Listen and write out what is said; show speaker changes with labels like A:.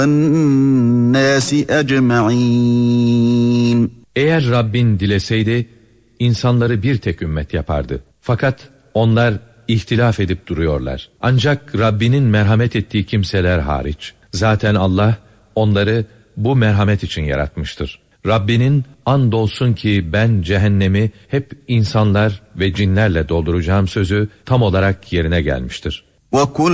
A: النَّاسِ أَجْمَعِينَ.
B: Eğer Rabbin dileseydi, insanları bir tek ümmet yapardı. Fakat onlar ihtilaf edip duruyorlar. Ancak Rabbinin merhamet ettiği kimseler hariç. Zaten Allah onları bu merhamet için yaratmıştır. Rabbinin andolsun ki ben cehennemi hep insanlar ve cinlerle dolduracağım sözü tam olarak yerine gelmiştir.